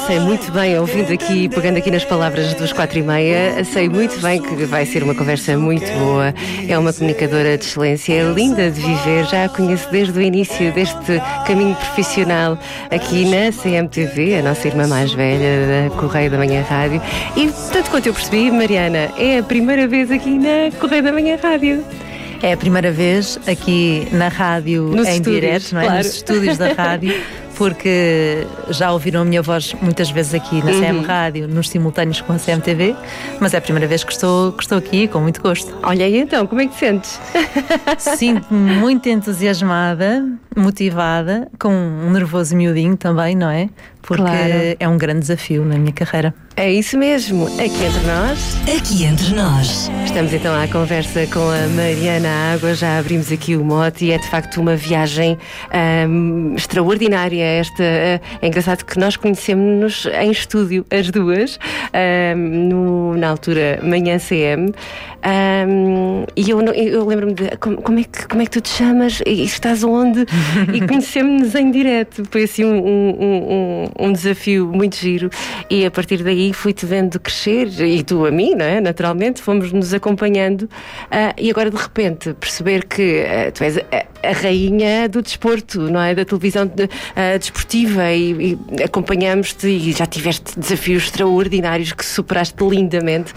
sei muito bem, ouvindo aqui, pegando aqui nas palavras dos 4:30, sei muito bem que vai ser uma conversa muito boa. É uma comunicadora de excelência, é linda de viver, já a conheço desde o início deste caminho profissional aqui na CMTV, a nossa irmã mais velha da Correio da Manhã Rádio. E, tanto quanto eu percebi, Mariana, é a primeira vez aqui na Correio da Manhã Rádio. É a primeira vez aqui na rádio, nos em estúdios, direto, não é? Claro. Nos estúdios da rádio, porque já ouviram a minha voz muitas vezes aqui na CM Rádio, nos simultâneos com a CMTV, mas é a primeira vez que estou aqui, com muito gosto. Olha aí então, como é que te sentes? Sinto-me muito entusiasmada, motivada, com um nervoso miudinho também, não é? Porque Claro. é um grande desafio na minha carreira. É isso mesmo, aqui entre nós. Aqui entre nós. Estamos então à conversa com a Mariana Água, já abrimos aqui o mote e é de facto uma viagem extraordinária esta. É engraçado que nós conhecemos-nos em estúdio, as duas, na altura Manhã CM, e eu lembro-me de como é que tu te chamas e estás onde? E conhecemos-nos em direto. Foi assim um desafio muito giro e a partir daí fui-te vendo crescer e tu a mim, não é? Naturalmente, fomos nos acompanhando e agora de repente perceber que tu és a rainha do desporto, não é? Da televisão desportiva e acompanhamos-te e já tiveste desafios extraordinários que superaste lindamente.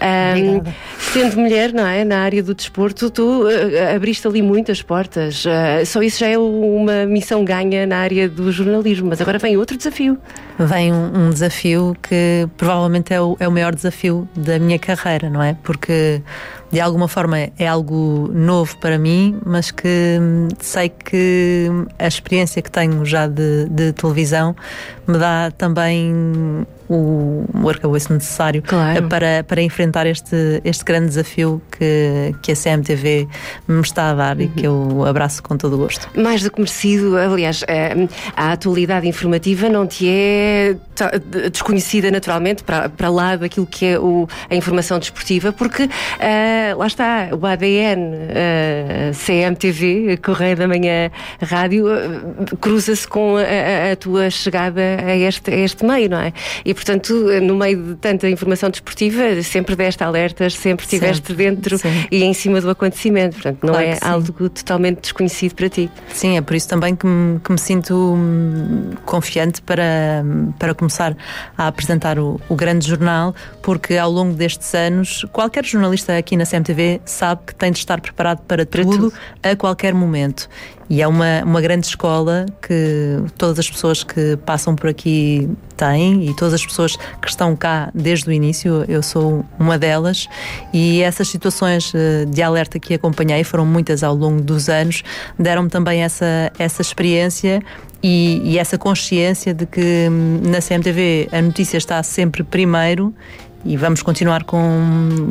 Sendo mulher, não é? Na área do desporto, tu abriste ali muitas portas. Só isso já é uma missão ganha na área do jornalismo, mas agora vem outro desafio. Vem um desafio que provavelmente é o maior desafio da minha carreira, não é? Porque de alguma forma é algo novo para mim, mas que sei que a experiência que tenho já de televisão me dá também o arcabouço necessário, claro, para enfrentar este grande desafio que a CMTV me está a dar e que eu abraço com todo o gosto. Mais do que merecido, aliás, a atualidade informativa não te é desconhecida naturalmente para lá daquilo que é a informação desportiva, porque lá está, o ADN CMTV, Correio da Manhã Rádio, cruza-se com a tua chegada a este meio, não é? E portanto, no meio de tanta informação desportiva, sempre deste alertas, sempre estiveste dentro e em cima do acontecimento. Portanto, não claro é algo totalmente desconhecido para ti. Sim, é por isso também que me sinto confiante para começar a apresentar o grande jornal, porque ao longo destes anos, qualquer jornalista aqui na CMTV sabe que tem de estar preparado para tudo, a qualquer momento. E é uma grande escola que todas as pessoas que passam por aqui têm, e todas as pessoas que estão cá desde o início, eu sou uma delas, e essas situações de alerta que acompanhei, foram muitas ao longo dos anos, deram-me também essa experiência e essa consciência de que na CMTV a notícia está sempre primeiro. E vamos continuar com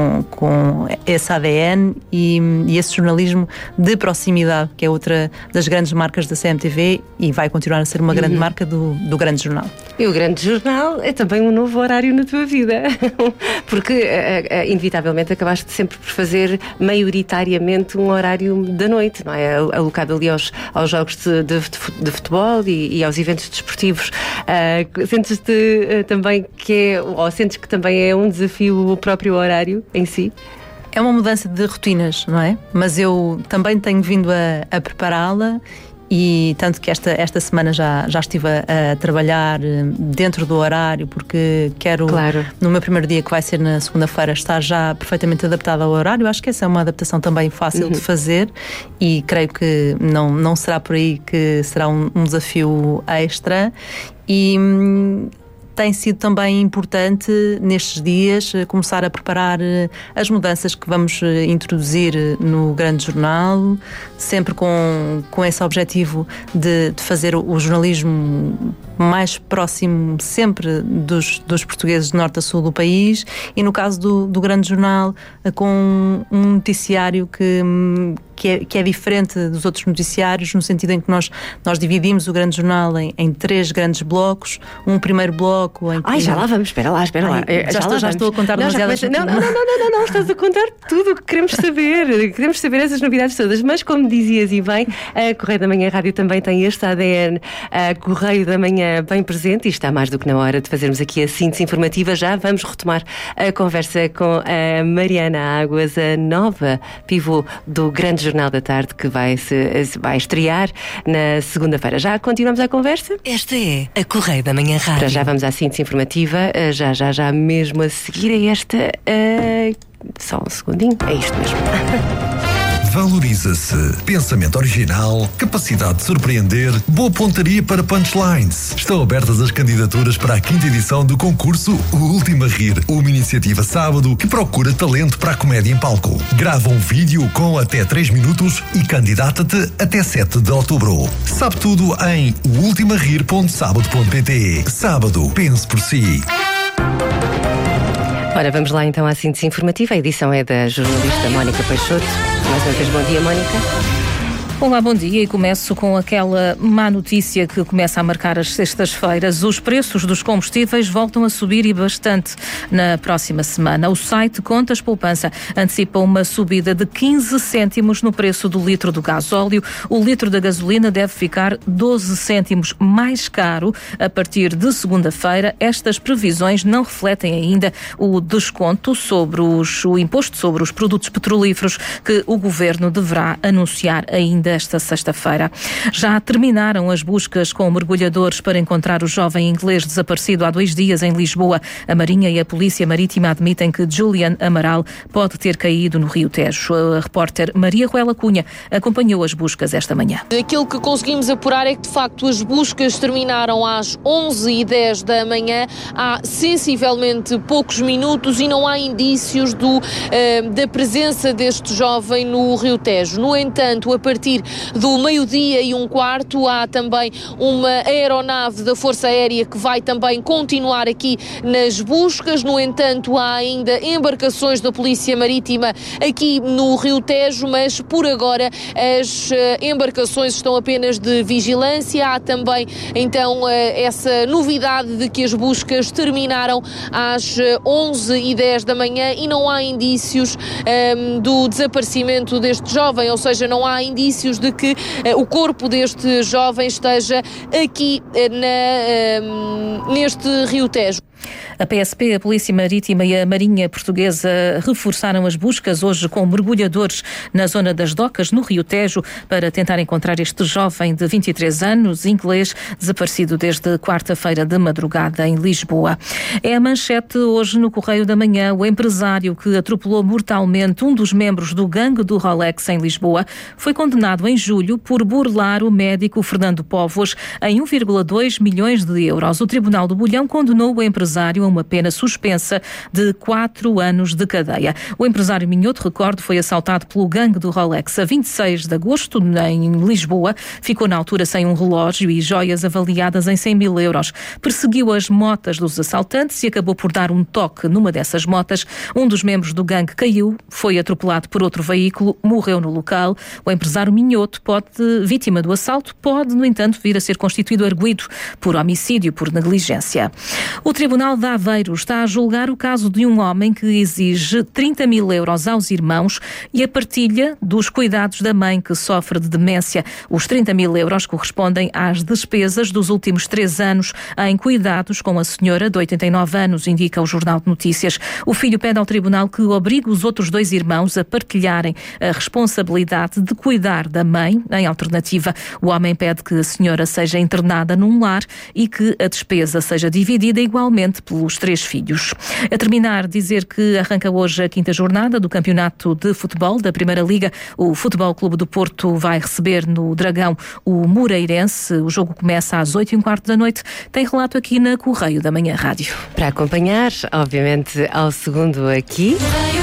esse ADN e esse jornalismo de proximidade, que é outra das grandes marcas da CMTV e vai continuar a ser uma grande marca do grande jornal. E o grande jornal é também um novo horário na tua vida, porque inevitavelmente acabaste sempre por fazer maioritariamente um horário da noite, não é? Alocado ali aos jogos de futebol e aos eventos desportivos. Sentes-te também sentes que também é um desafio o próprio horário em si? É uma mudança de rotinas, não é? Mas eu também tenho vindo a prepará-la, e tanto que esta semana já estive a trabalhar dentro do horário, porque quero, no meu primeiro dia, que vai ser na segunda-feira, estar já perfeitamente adaptada ao horário. Acho que essa é uma adaptação também fácil de fazer, e creio que não será por aí que será um desafio extra. E tem sido também importante nestes dias começar a preparar as mudanças que vamos introduzir no grande jornal, sempre com esse objetivo de fazer o jornalismo mais próximo sempre dos portugueses de norte a sul do país, e no caso do grande jornal, com um noticiário que é diferente dos outros noticiários, no sentido em que nós dividimos o grande jornal em 3 grandes blocos. Um primeiro bloco em que... já lá vamos, espera lá. Já estou a contar demasiadas... Não, estás a contar tudo o que queremos saber. Queremos saber essas novidades todas, mas como dizias e bem, a Correio da Manhã Rádio também tem este ADN, a Correio da Manhã bem presente e está mais do que na hora de fazermos aqui a síntese informativa. Já vamos retomar a conversa com a Mariana Águas, a nova pivô do Grande Jornal da Tarde, que vai estrear na segunda-feira. Já continuamos a conversa? Esta é a Correio da Manhã Rádio. Para já vamos à síntese informativa, já mesmo a seguir a esta... Só um segundinho, é isto mesmo. Valoriza-se. Pensamento original, capacidade de surpreender, boa pontaria para punchlines. Estão abertas as candidaturas para a 5ª edição do concurso O Último a Rir, uma iniciativa sábado que procura talento para a comédia em palco. Grava um vídeo com até 3 minutos e candidata-te até 7 de outubro. Sabe tudo em ultimarir.sábado.pt. Sábado, pense por si. Ora, vamos lá então à síntese informativa. A edição é da jornalista Mónica Peixoto. Mais uma vez, bom dia, Mónica. Olá, bom dia, e começo com aquela má notícia que começa a marcar as sextas-feiras. Os preços dos combustíveis voltam a subir e bastante na próxima semana. O site Contas Poupança antecipa uma subida de 15 cêntimos no preço do litro do gasóleo. O litro da gasolina deve ficar 12 cêntimos mais caro a partir de segunda-feira. Estas previsões não refletem ainda o desconto sobre o imposto sobre os produtos petrolíferos que o Governo deverá anunciar ainda esta sexta-feira. Já terminaram as buscas com mergulhadores para encontrar o jovem inglês desaparecido há 2 dias em Lisboa. A Marinha e a Polícia Marítima admitem que Julian Amaral pode ter caído no Rio Tejo. A repórter Maria Ruela Cunha acompanhou as buscas esta manhã. Aquilo que conseguimos apurar é que, de facto, as buscas terminaram às 11h10 da manhã, há sensivelmente poucos minutos, e não há indícios da presença deste jovem no Rio Tejo. No entanto, a partir do 12h15 há também uma aeronave da Força Aérea que vai também continuar aqui nas buscas. No entanto, há ainda embarcações da Polícia Marítima aqui no Rio Tejo, mas por agora as embarcações estão apenas de vigilância. Há também então essa novidade de que as buscas terminaram às 11h10 da manhã e não há indícios do desaparecimento deste jovem, ou seja, não há indícios de que o corpo deste jovem esteja aqui neste Rio Tejo. A PSP, a Polícia Marítima e a Marinha Portuguesa reforçaram as buscas hoje com mergulhadores na zona das Docas, no Rio Tejo, para tentar encontrar este jovem de 23 anos, inglês, desaparecido desde quarta-feira de madrugada em Lisboa. É a manchete hoje no Correio da Manhã. O empresário que atropelou mortalmente um dos membros do gangue do Rolex em Lisboa foi condenado em julho por burlar o médico Fernando Póvoas em 1,2 milhões de euros. O Tribunal do Bolhão condenou o empresário a uma pena suspensa de 4 anos de cadeia. O empresário Minhoto, recordo, foi assaltado pelo gangue do Rolex a 26 de agosto em Lisboa. Ficou na altura sem um relógio e joias avaliadas em 100 mil euros. Perseguiu as motas dos assaltantes e acabou por dar um toque numa dessas motas. Um dos membros do gangue caiu, foi atropelado por outro veículo, morreu no local. O empresário Minhoto, vítima do assalto, pode, no entanto, vir a ser constituído arguido por homicídio por negligência. O Tribunal de Aveiro está a julgar o caso de um homem que exige 30 mil euros aos irmãos e a partilha dos cuidados da mãe que sofre de demência. Os 30 mil euros correspondem às despesas dos últimos 3 anos em cuidados com a senhora de 89 anos, indica o Jornal de Notícias. O filho pede ao tribunal que obrigue os outros 2 irmãos a partilharem a responsabilidade de cuidar da mãe. Em alternativa, o homem pede que a senhora seja internada num lar e que a despesa seja dividida igualmente pelos 3 filhos. A terminar, dizer que arranca hoje a 5ª jornada do Campeonato de Futebol da Primeira Liga. O Futebol Clube do Porto vai receber no Dragão o Moreirense. O jogo começa às 8h15 da noite. Tem relato aqui na Correio da Manhã Rádio. Para acompanhar, obviamente, ao segundo aqui.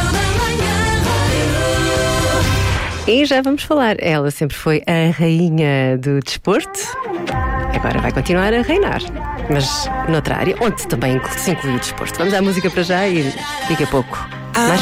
E já vamos falar. Ela sempre foi a rainha do desporto. Agora vai continuar a reinar, mas noutra área, onde também se inclui o desporto. Vamos à música para já e daqui a pouco.